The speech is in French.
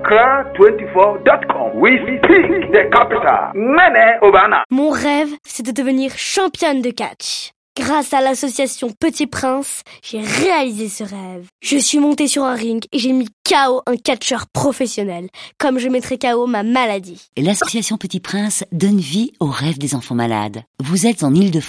Accra24.com. We speak the capital. Mene Obana. Mon rêve, c'est de devenir championne de catch. Grâce à l'association Petit Prince, j'ai réalisé ce rêve. Je suis montée sur un ring et j'ai mis KO un catcheur professionnel, comme je mettrai KO ma maladie. L'association Petit Prince donne vie aux rêves des enfants malades. Vous êtes en Île-de-France.